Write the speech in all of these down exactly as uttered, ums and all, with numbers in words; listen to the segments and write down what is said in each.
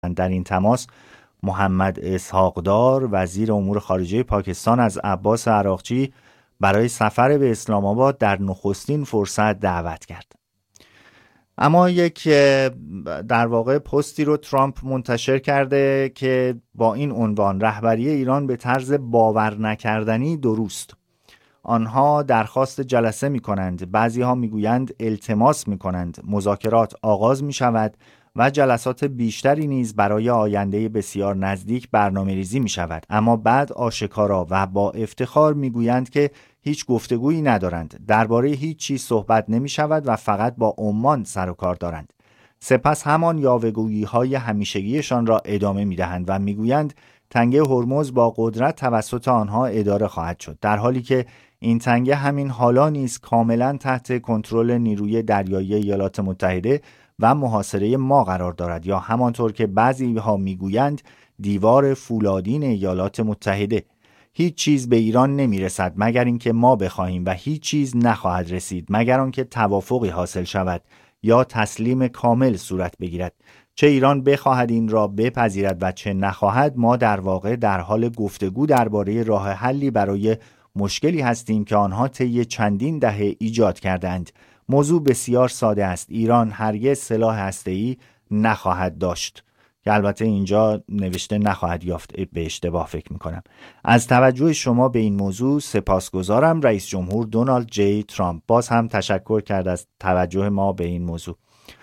در این تماس محمد اسحاقدار وزیر امور خارجه پاکستان از عباس عراقچی برای سفر به اسلام آباد در نخستین فرصت دعوت کرد. اما یک در واقع پستی رو ترامپ منتشر کرده که با این عنوان: رهبری ایران به طرز باور نکردنی دروست. آنها درخواست جلسه می کنند، بعضی ها می گویند التماس می کنند، مذاکرات آغاز می شود و جلسات بیشتری نیز برای آینده بسیار نزدیک برنامه ریزی می شود، اما بعد آشکارا و با افتخار می گویند که هیچ گفتگویی ندارند، درباره هیچ چیز صحبت نمی شود و فقط با عمان سر و کار دارند. سپس همان یاوه‌گویی های همیشگیشان را ادامه می دهند و می گویند تنگه هرمز با قدرت توسط آنها اداره خواهد شد، در حالی که این تنگه همین حالا نیز کاملا تحت کنترل نیروی دریایی ایالات متحده و محاصره ما قرار دارد، یا همانطور که بعضی ها میگویند دیوار فولادین ایالات متحده. هیچ چیز به ایران نمیرسد مگر اینکه ما بخواهیم و هیچ چیز نخواهد رسید مگر آنکه توافقی حاصل شود یا تسلیم کامل صورت بگیرد. چه ایران بخواهد این را بپذیرد و چه نخواهد، ما در واقع در حال گفتگو درباره راه حلی برای مشکلی هستیم که آنها طی چندین دهه ایجاد کردند. موضوع بسیار ساده است. ایران هرگز سلاح هسته‌ای نخواهد داشت، که البته اینجا نوشته نخواهد یافت، به اشتباه فکر میکنم. از توجه شما به این موضوع سپاسگزارم. رئیس جمهور دونالد جی ترامپ باز هم تشکر کرد از توجه ما به این موضوع.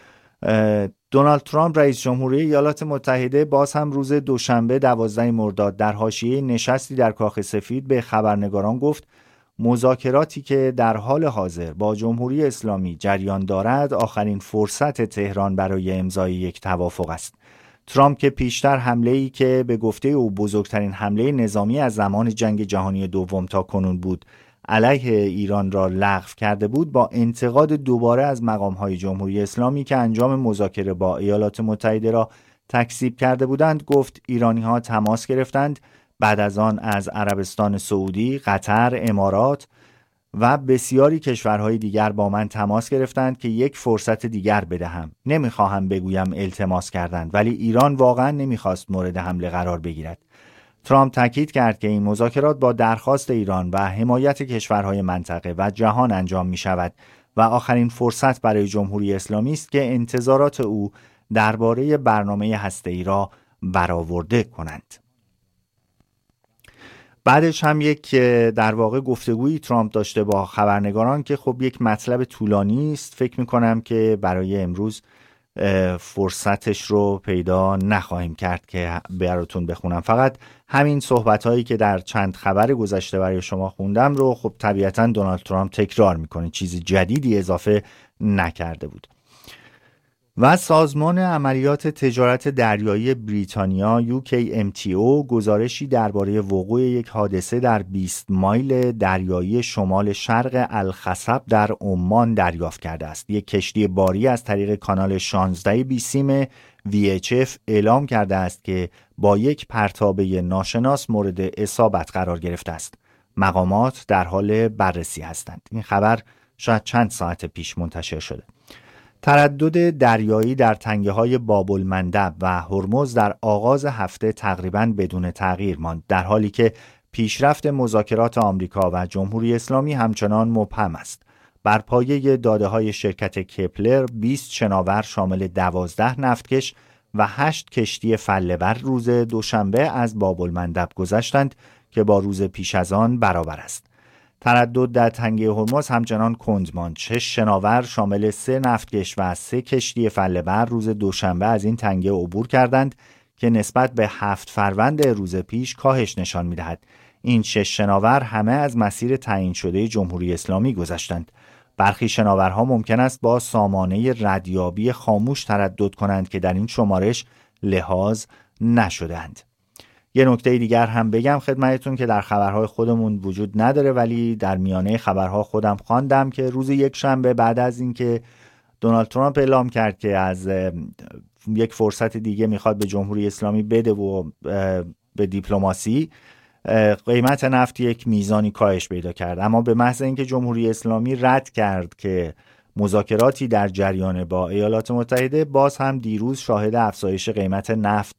دونالد ترامپ رئیس جمهوری ایالات متحده باز هم روز دوشنبه دوازده مرداد در حاشیه نشستی در کاخ سفید به خبرنگاران گفت مذاکراتی که در حال حاضر با جمهوری اسلامی جریان دارد آخرین فرصت تهران برای امضای یک توافق است. ترامپ که پیشتر حمله‌ای که به گفته او بزرگترین حمله نظامی از زمان جنگ جهانی دوم تا کنون بود علیه ایران را لغو کرده بود، با انتقاد دوباره از مقام‌های جمهوری اسلامی که انجام مذاکره با ایالات متحده را تکذیب کرده بودند گفت ایرانی‌ها تماس گرفتند، بعد از آن از عربستان سعودی، قطر، امارات و بسیاری کشورهای دیگر با من تماس گرفتند که یک فرصت دیگر بدهم. نمیخواهم بگویم التماس کردند، ولی ایران واقعا نمیخواست مورد حمله قرار بگیرد. ترامپ تاکید کرد که این مذاکرات با درخواست ایران و حمایت کشورهای منطقه و جهان انجام می شود و آخرین فرصت برای جمهوری اسلامی است که انتظارات او درباره برنامه هسته‌ای را برآورده کنند. بعدش هم یک در واقع گفتگویی ترامپ داشته با خبرنگاران که خب یک مطلب طولانی است، فکر میکنم که برای امروز فرصتش رو پیدا نخواهیم کرد که براتون بخونم. فقط همین صحبت هایی که در چند خبر گذشته برای شما خوندم رو خب طبیعتا دونالد ترامپ تکرار میکنه، چیز جدیدی اضافه نکرده بود. و سازمان عملیات تجارت دریایی بریتانیا یو کی ام تی او گزارشی درباره وقوع یک حادثه در بیست مایل دریایی شمال شرق الخصب در عمان دریافت کرده است. یک کشتی باری از طریق کانال شانزده بیسیم وی اچ اف اعلام کرده است که با یک پرتابه ناشناس مورد اصابت قرار گرفته است. مقامات در حال بررسی هستند. این خبر شاید چند ساعت پیش منتشر شده. تردد دریایی در تنگه‌های باب‌المندب و هرمز در آغاز هفته تقریباً بدون تغییر ماند، در حالی که پیشرفت مذاکرات آمریکا و جمهوری اسلامی همچنان مبهم است. بر پایه داده‌های شرکت کپلر، بیست شناور شامل دوازده نفتکش و هشت کشتی فله‌بر روز دوشنبه از باب‌المندب گذشتند که با روز پیش از آن برابر است. تردد در تنگه هرمز همچنان کند ماند. شش شناور شامل سه نفتکش و سه کشتی فله‌بر روز دوشنبه از این تنگه عبور کردند که نسبت به هفت فروند روز پیش کاهش نشان می‌دهد. این شش شناور همه از مسیر تعیین شده جمهوری اسلامی گذشتند. برخی شناورها ممکن است با سامانه ردیابی خاموش تردد کنند که در این شمارش لحاظ نشدند. یه نکته دیگر هم بگم خدمتتون که در خبرهای خودمون وجود نداره، ولی در میانه خبرها خودم خواندم که روز یک شنبه بعد از اینکه دونالد ترامپ اعلام کرد که از یک فرصت دیگه میخواد به جمهوری اسلامی بده و به دیپلماسی، قیمت نفت یک میزانی کاهش پیدا کرد. اما به محض اینکه جمهوری اسلامی رد کرد که مذاکراتی در جریان با ایالات متحده باز هم دیروز شاهد افزایش قیمت نفت